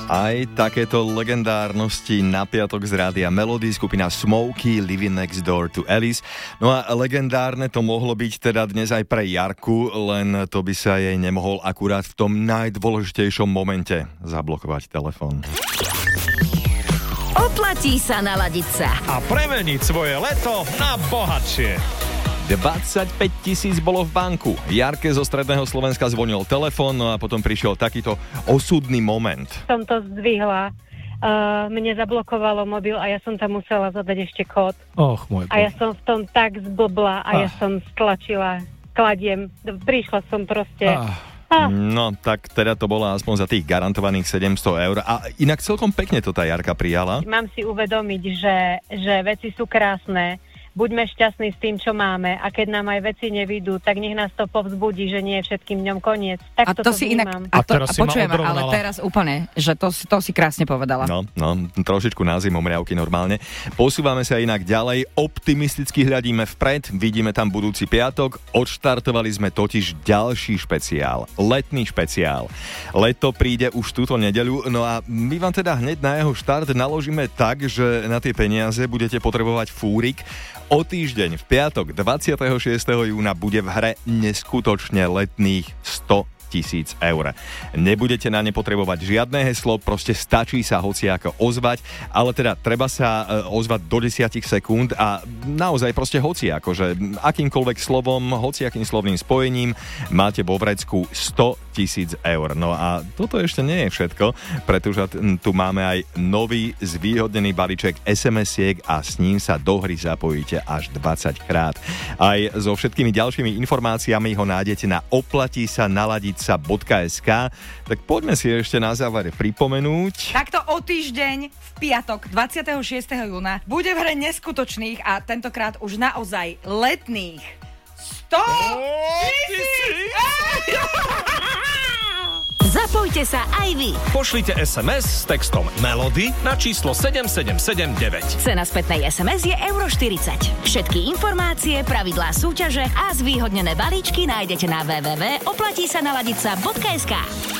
Aj takéto legendárnosti na piatok z rádia Melody, skupina Smokey, Living Next Door to Alice. No a legendárne to mohlo byť teda dnes aj pre Jarku, len to by sa jej nemohol akurát v tom najdôležitejšom momente zablokovať telefón. Oplatí sa naladiť sa a premeniť svoje leto na bohatšie. 25 000 bolo v banku. Jarke zo stredného Slovenska zvonil telefón, no a potom prišiel takýto osudný moment. Som to zdvihla, mne zablokovalo mobil a ja som tam musela zadať ešte kód. Môj a ja som v tom tak zblbla a ja som stlačila kladiem. Prišla som proste... No, tak teda to bolo aspoň za tých garantovaných 700 eur. A inak celkom pekne to tá Jarka prijala. Mám si uvedomiť, že veci sú krásne. Buďme šťastní s tým, čo máme, a keď nám aj veci nevidú, tak nech nás to povzbudí, že nie je všetkým dňom koniec. Tak to si inak. Počujem, ale teraz úplne, že to si krásne povedala. No, trošičku na zimomriavky normálne. Posúvame sa inak ďalej, optimisticky hľadíme vpred, vidíme tam budúci piatok, odštartovali sme totiž ďalší špeciál, letný špeciál. Leto príde už túto nedeľu, no a my vám teda hneď na jeho štart naložíme tak, že na tie peniaze budete potrebovať fúrik. O týždeň v piatok 26. júna bude v hre neskutočne letných 100 000 eur. Nebudete na ne potrebovať žiadne heslo, proste stačí sa hociako ozvať, ale teda treba sa ozvať do 10 sekúnd a naozaj proste hociako, že akýmkoľvek slovom, hociakým slovným spojením máte vo vrecku 100 000 eur. No a toto ešte nie je všetko, pretože tu máme aj nový zvýhodnený balíček SMS-iek a s ním sa do hry zapojíte až 20 krát. Aj so všetkými ďalšími informáciami ho nájdete na oplatísanaladiť.sk. Tak poďme si ešte na záver pripomenúť. Takto o týždeň v piatok 26. júna bude v hre neskutočných a tentokrát už naozaj letných 100 000! Zapojte sa aj vy. Pošlite SMS s textom Melody na číslo 7779. Cena spätnej SMS je €40. Všetky informácie, pravidlá súťaže a zvýhodnené balíčky nájdete na www.oplatísanaladiť.sk.